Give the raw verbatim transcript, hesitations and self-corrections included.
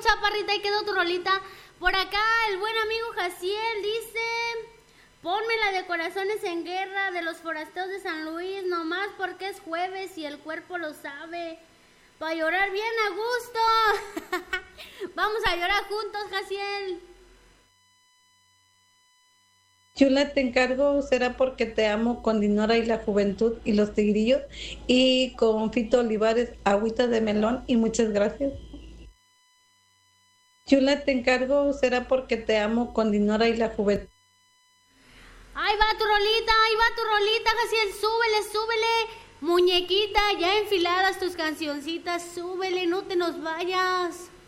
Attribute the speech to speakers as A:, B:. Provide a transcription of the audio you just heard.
A: chaparrita, ahí quedó tu rolita. Por acá el buen amigo Jaciel dice, ponme la de Corazones en Guerra de los Forasteros de San Luis, nomás porque es jueves y el cuerpo lo sabe, para llorar bien a gusto. Vamos a llorar juntos, Jaciel.
B: Chula, te encargo Será porque te amo con Dinora y la Juventud y los Tigrillos, y con Fito Olivares, Agüita de Melón, y muchas gracias. Chula, te encargo Será porque te amo con Dinora y la Juventud.
A: Ahí va tu rolita, ahí va tu rolita, Jaciel, súbele, súbele. Muñequita, ya enfiladas tus cancioncitas, súbele, no te nos vayas.